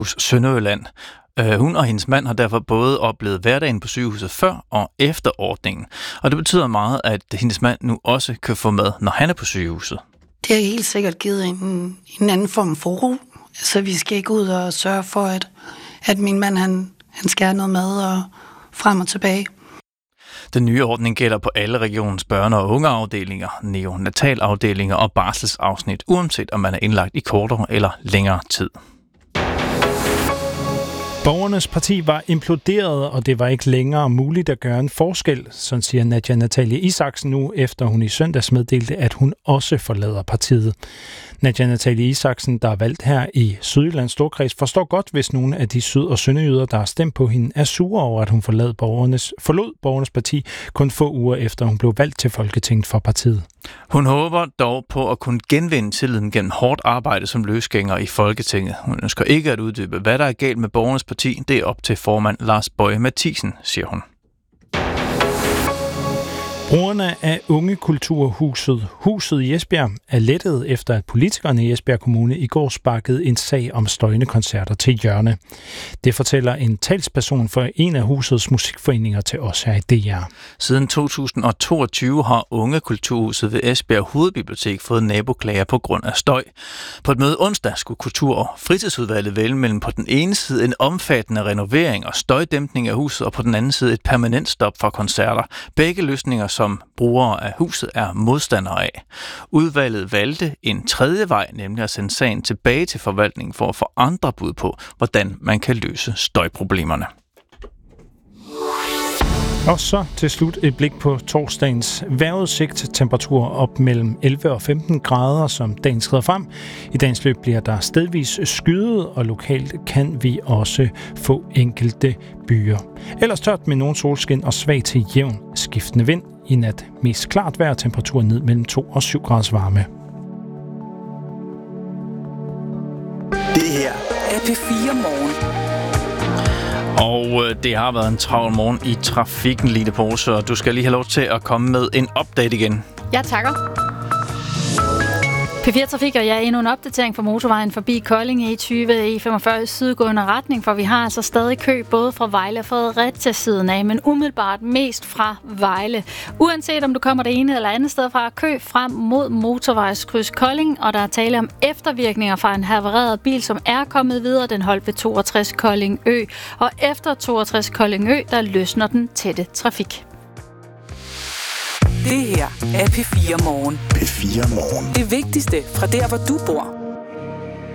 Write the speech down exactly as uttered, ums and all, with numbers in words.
Sønderjylland. Hun og hendes mand har derfor både oplevet hverdagen på sygehuset før og efter ordningen. Og det betyder meget, at hendes mand nu også kan få mad, når han er på sygehuset. Det har helt sikkert givet en, en anden form for ro. Altså, vi skal ikke ud og sørge for, at, at min mand han, han skal have noget mad og frem og tilbage. Den nye ordning gælder på alle regionens børne- og ungeafdelinger, neonatalafdelinger og barselsafsnit, uanset om man er indlagt i kortere eller længere tid. Borgernes parti var imploderet, og det var ikke længere muligt at gøre en forskel, sådan siger Nadja Natalie Isaksen nu, efter hun i søndags meddelte, at hun også forlader partiet. Nadja Natalie Isaksen, der er valgt her i Sydjyllands Storkreds, forstår godt, hvis nogle af de syd- og sønderjyder, der har stemt på hende, er sure over, at hun forlod borgernes, forlod borgernes parti kun få uger efter, hun blev valgt til Folketinget for partiet. Hun håber dog på at kunne genvinde tilliden gennem hårdt arbejde som løsgænger i Folketinget. Hun ønsker ikke at uddybe, hvad der er galt med borgernes parti. Det er op til formand Lars Boje Mathiesen, siger hun. Brugerne af Ungekulturhuset Huset i Esbjerg er lettet efter, at politikerne i Esbjerg Kommune i går sparkede en sag om støjende koncerter til hjørne. Det fortæller en talsperson for en af husets musikforeninger til os her i D R. Siden to tusind og toogtyve har Ungekulturhuset ved Esbjerg Hovedbibliotek fået naboklager på grund af støj. På et møde onsdag skulle Kultur- og Fritidsudvalget vælge mellem på den ene side en omfattende renovering og støjdæmpning af huset, og på den anden side et permanent stop for koncerter. Begge løsninger, som brugere af huset er modstandere af. Udvalget valgte en tredje vej, nemlig at sende sagen tilbage til forvaltningen for at få andre bud på, hvordan man kan løse støjproblemerne. Og så til slut et blik på torsdagens vejrudsigt. Temperatur op mellem elleve og femten grader, som dagen skrider frem. I dagens løb bliver der stedvis skyet, og lokalt kan vi også få enkelte byer. Ellers tørt med nogen solskin og svag til jævn skiftende vind. I nat mest klart vejr, temperatur ned mellem to og syv graders varme. Det her er P fire Morgen. Og det har været en travl morgen i trafikken, Line Pose, og du skal lige have lov til at komme med en update igen. Ja, takker. P fire Trafik, og jeg er endnu en opdatering fra motorvejen forbi Kolding E tyve E femogfyrre i sydgående retning, for vi har altså stadig kø både fra Vejle og Fredericia siden af, men umiddelbart mest fra Vejle. Uanset om du kommer det ene eller andet sted fra, kø frem mod motorvejskryds Kolding, og der er tale om eftervirkninger fra en havareret bil, som er kommet videre. Den holdt ved toogtres Kolding Ø, og efter toogtres Kolding Ø, der løsner den tætte trafik. Det her er P fire Morgen. P fire Morgen. Det vigtigste fra der, hvor du bor.